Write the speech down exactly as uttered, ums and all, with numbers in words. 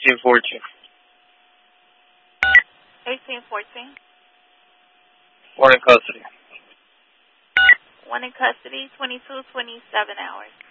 eighteen fourteen. eighteen fourteen. One in custody. One in custody, twenty-two twenty-seven hours.